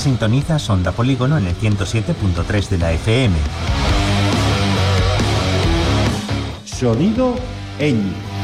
sintonizas Onda Polígono en el 107.3 de la FM. Sonido Ñ.